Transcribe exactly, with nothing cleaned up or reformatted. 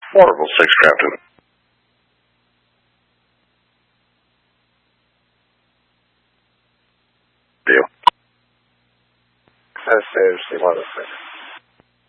Wonderful, six, Captain. Deal. That saves a lot of things.